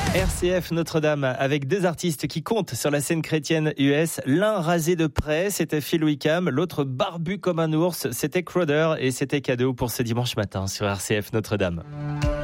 RCF Notre-Dame avec deux artistes qui comptent sur la scène chrétienne US. L'un rasé de près, c'était Phil Wickham. L'autre barbu comme un ours, c'était Crowder. Et c'était cadeau pour ce dimanche matin sur RCF Notre-Dame.